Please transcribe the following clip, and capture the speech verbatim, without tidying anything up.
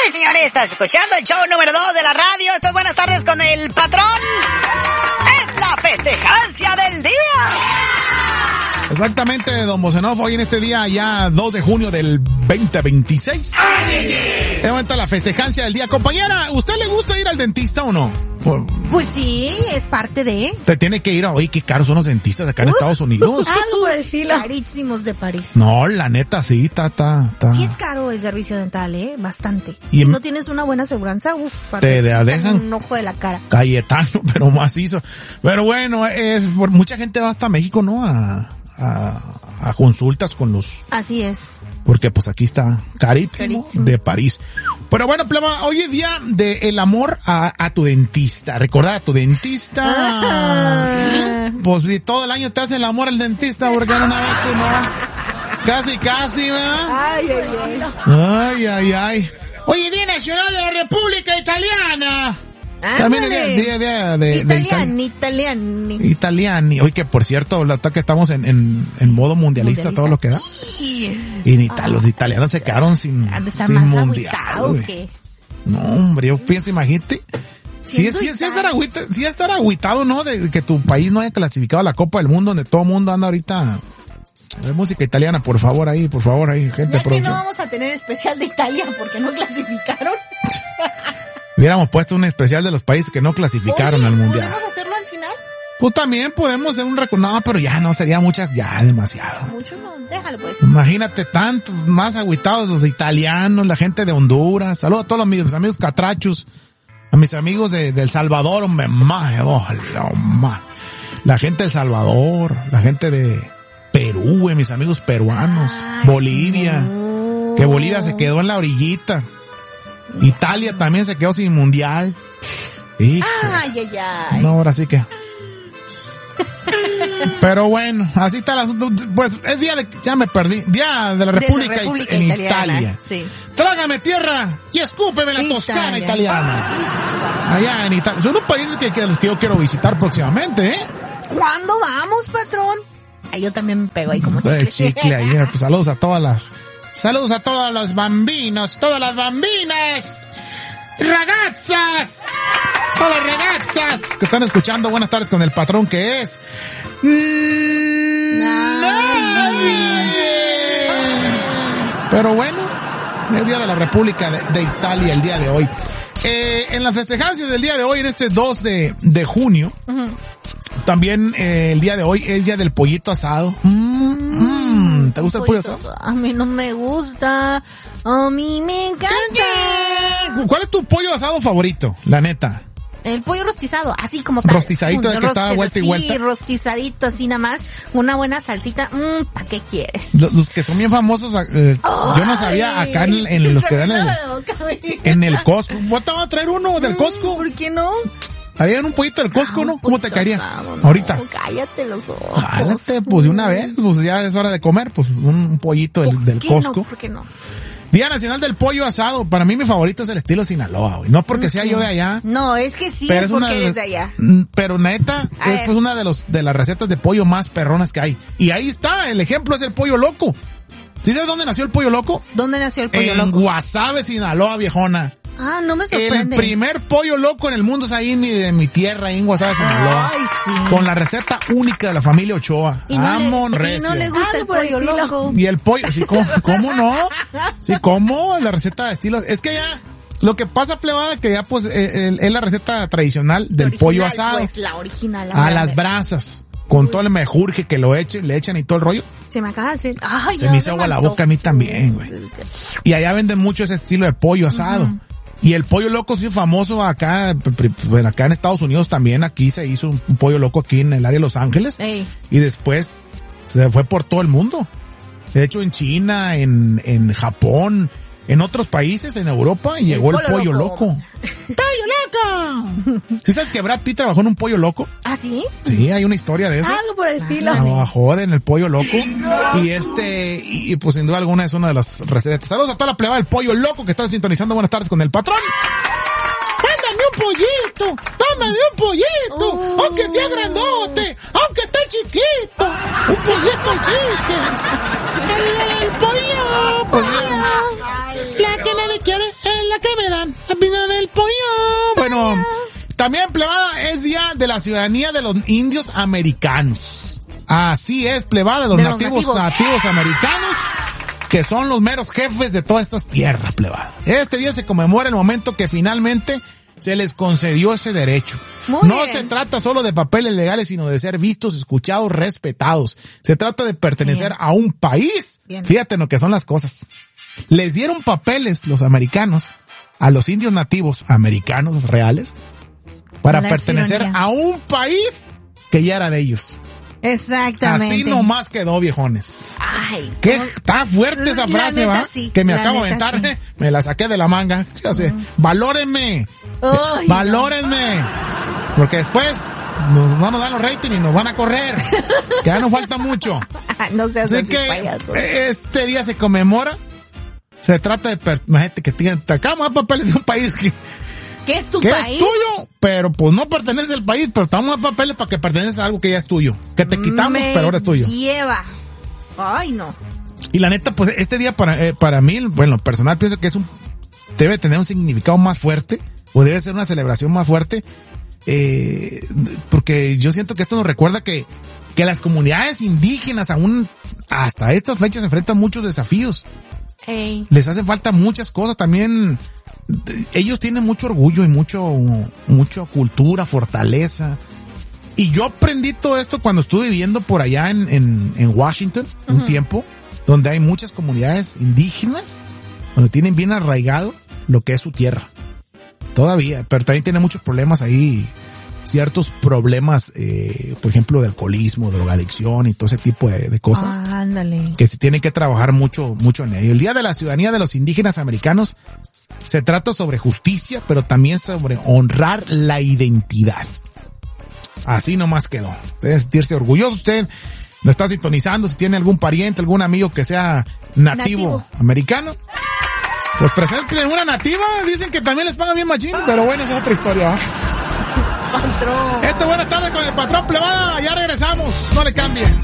y señores, estás escuchando el show número dos de la radio. Esto es Buenas Tardes con el Patrón. Es la festejancia del día. Exactamente, don Bocenov, hoy en este día ya dos de junio del veinte veintiséis. Es momento la festejancia del día. Compañera, ¿usted le gusta ir al dentista o no? Pues sí, es parte de... Se tiene que ir a... Oye, qué caros son los dentistas acá en uh, Estados Unidos. Algo por el estilo. Carísimos de París. No, la neta, sí, está, está, está. Sí es caro el servicio dental, ¿eh? Bastante. Y si en... no tienes una buena aseguranza, uff, te, te dejan un ojo de la cara. Cayetano, pero macizo. Pero bueno, eh, mucha gente va hasta México, ¿no? A... A, a consultas con los... Así es. Porque pues aquí está carísimo, carísimo. De París. Pero bueno, pleba, hoy es día de el amor a, a tu dentista. Recordar a tu dentista. Ah. Pues si todo el año te hace el amor al dentista, porque una vez tú no. Casi, casi, ¿verdad? Ay, ay, ay. Ay, ay, ay. Hoy Día Nacional de la República Italiana. También es día, día, día de, italiani, de italiani. Italiani. Oye, que por cierto, la que estamos en, en, en modo mundialista, mundialista, todo lo que da. Y en Italia, oh. Los italianos se quedaron sin, sin mundial. No, hombre, yo pienso, imagínate. Si es, si es, si es estar agüita, si es estar agüitado, ¿no? De que tu país no haya clasificado a la Copa del Mundo, donde todo el mundo anda ahorita. De música italiana, por favor, ahí, por favor, ahí, gente. Ya que no vamos a tener especial de Italia porque no clasificaron. Hubiéramos puesto un especial de los países que no clasificaron Oye, al mundial. ¿podemos hacerlo al final? Pues también podemos hacer un recuerdo. No, pero ya no, sería muchas, ya demasiado. Mucho no, déjalo pues. Imagínate tantos más agüitados los italianos, la gente de Honduras. Saludos a todos los, mis amigos catrachos, a mis amigos de, de El Salvador, hombre, más, oh, más. La gente de El Salvador, la gente de Perú, güey, mis amigos peruanos, ay, Bolivia, no. Que Bolivia se quedó en la orillita. Italia también se quedó sin mundial. Hijo. Ay, ay, ay. No, ahora sí que. Pero bueno, así está el asunto. Pues es día de, ya me perdí, día de la República, de la República it- en Italiana, Italia. Sí. Trágame tierra y escúpeme la Italia. Toscana italiana. Allá en Italia. Son unos países que, que, que yo quiero visitar próximamente, ¿eh? ¿Cuándo vamos, patrón? Ay, yo también me pego ahí como chicle. El chicle ahí, pues saludos a todas las... Saludos a todos los bambinos, todas las bambinas, ragazzas, todas las ragazzas que están escuchando. Buenas tardes con el patrón que es... Nadie. Pero bueno, es día de la República de, de Italia el día de hoy. Eh, en las festejancias del día de hoy, en este dos de junio, uh-huh. También eh, el día de hoy es día del pollito asado. Mm, mm. ¿Te gusta el pollo asado? A mí no me gusta. A mí me encanta. ¿Cuál es tu pollo asado favorito? La neta. El pollo rostizado, así como tal. Rostizadito, de que está vuelta y vuelta. Sí, rostizadito, así nada más. Una buena salsita. Mmm, ¿para qué quieres? Los, los que son bien famosos, eh, oh, yo no sabía ay, acá en, en los que dan en, en el Costco. ¿Vos te vas a traer uno del Costco? ¿Por qué no? Harían un pollito del Costco, ¿no? ¿Cómo te caería? Asado, no, ahorita. Cállate los ojos. Cállate, pues de una vez, pues ya es hora de comer, pues un, un pollito del, del Costco. No, ¿por qué no? Día Nacional del Pollo Asado. Para mí mi favorito es el estilo Sinaloa, güey. No porque sea yo de allá. No, es que sí, pero es, es porque eres de allá. Pero neta, a es ver. Pues una de los de las recetas de pollo más perronas que hay. Y ahí está, el ejemplo es el pollo loco. ¿Sí sabes dónde nació el pollo loco? ¿Dónde nació el pollo en loco? En Guasave, Sinaloa, viejona. Ah, no me sorprende. El primer pollo loco en el mundo es ahí en mi, de mi tierra, ahí en Guasave, Sinaloa. Ay, sí. Con la receta única de la familia Ochoa. Y no, Amon le, recio. y no le gusta ah, el pollo el loco. Y el pollo, sí, ¿cómo, cómo no? Sí, ¿cómo? La receta de estilo. Es que ya, lo que pasa, plebada, que ya pues eh, es la receta tradicional del original, pollo asado. Pues la original. La a grande. Las brasas. Con todo el mejurje que lo echen, le echan y todo el rollo. Se me acaba de hacer. Ay, se me hizo agua la boca a mí también, güey. Y allá venden mucho ese estilo de pollo asado. Uh-huh. Y el pollo loco sí famoso acá, acá en Estados Unidos también, aquí se hizo un, un pollo loco aquí en el área de Los Ángeles. Ey. Y después se fue por todo el mundo. De hecho en China, en, en Japón, en otros países, en Europa, y llegó el, el pollo loco. loco. ¡Pollo loco! ¿Sí sabes que Brad Pitt trabajó en un pollo loco? ¿Ah, sí? Sí, hay una historia de eso. Algo por el estilo. Trabajó en el pollo loco. Y este, y pues sin duda alguna es una de las recetas. Saludos a toda la plebada del pollo loco que está sintonizando. Buenas tardes con el patrón. ¡Mándame un pollito! ¡Tómame un pollito! Uh. ¡Aunque sea grandote! ¡Aunque esté chiquito! ¡Un pollito chique! ¡El, el pollo! Pues, la que nadie quiere es la que también, plebada, es día de la ciudadanía de los indios americanos. Así es, plebada, de los, de los nativos, nativos nativos americanos, que son los meros jefes de todas estas tierras, plebada. Este día se conmemora el momento que finalmente se les concedió ese derecho. Muy no bien. Se trata solo de papeles legales, sino de ser vistos, escuchados, respetados. Se trata de pertenecer bien. A un país. Bien. Fíjate lo que son las cosas. Les dieron papeles los americanos a los indios nativos americanos reales para la pertenecer ironía. A un país que ya era de ellos. Exactamente. Así nomás quedó, viejones. Ay, qué ¿cómo? Está fuerte esa frase, ¿va? Sí, que me acabo de aventar, sí. Me la saqué de la manga. Ya sé, uh-huh. Valórenme. Ay, valórenme. No. Porque después nos van a dar los ratings y nos van a correr. Que ya nos falta mucho. No seas así que payaso. Este día se conmemora. Se trata de, per- imagínate que te sacamos a papeles de un país que ¿qué es tu que país? Es tuyo, pero pues no pertenece al país, pero estamos a papeles para que perteneces a algo que ya es tuyo. Que te quitamos, Me pero ahora es tuyo. Lleva. Ay, no. Y la neta, pues este día para, eh, para mí, bueno, personal pienso que es un, debe tener un significado más fuerte, o debe ser una celebración más fuerte, eh, porque yo siento que esto nos recuerda que, que las comunidades indígenas aún hasta estas fechas enfrentan muchos desafíos. Hey. Les hace falta muchas cosas también. Ellos tienen mucho orgullo y mucho, mucho cultura, fortaleza. Y yo aprendí todo esto cuando estuve viviendo por allá en, en, en Washington, uh-huh. un tiempo, donde hay muchas comunidades indígenas, donde tienen bien arraigado lo que es su tierra. Todavía, pero también tiene muchos problemas ahí, ciertos problemas, eh, por ejemplo, de alcoholismo, drogadicción y todo ese tipo de, de cosas. Ah, ándale. Que se tiene que trabajar mucho, mucho en ello. El Día de la Ciudadanía de los Indígenas Americanos se trata sobre justicia, pero también sobre honrar la identidad. Así nomás quedó. Debe sentirse orgulloso. Usted lo está sintonizando. Si tiene algún pariente, algún amigo que sea nativo, nativo. americano, pues presenten una nativa. Dicen que también les pagan bien machín, pero bueno, esa es otra historia, ¿eh? Patrón. Esto es Buenas Tardes con el Patrón, plebada. Ya regresamos. No le cambie.